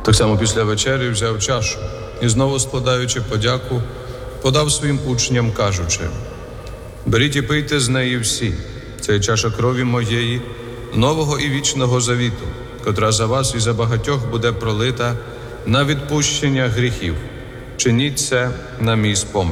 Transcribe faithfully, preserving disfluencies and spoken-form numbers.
Так само після вечері взяв чашу і, знову складаючи подяку, подав своїм учням, кажучи: «Беріть і пийте з неї всі, це чаша крові моєї, нового і вічного завіту, котра за вас і за багатьох буде пролита на відпущення гріхів. Чиніть це на мій спомин».